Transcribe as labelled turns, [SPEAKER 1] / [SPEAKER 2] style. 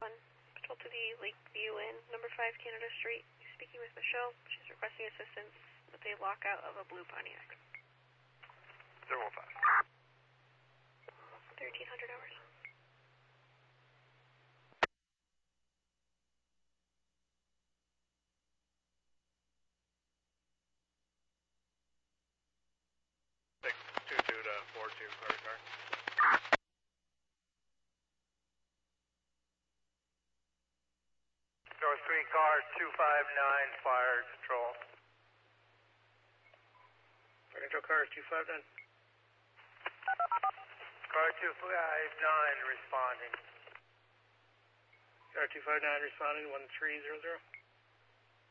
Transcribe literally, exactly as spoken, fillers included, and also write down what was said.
[SPEAKER 1] One, patrol to the Lakeview Inn, number five Canada Street. Speaking with Michelle. She's requesting assistance with a lockout of a blue Pontiac.
[SPEAKER 2] zero one five.
[SPEAKER 1] thirteen hundred hours.
[SPEAKER 2] six two two to four two, clear car. North three car two five nine, fire control.
[SPEAKER 3] Fire control car two five nine.
[SPEAKER 2] Car two five nine responding.
[SPEAKER 3] Car two five nine responding, one three zero zero.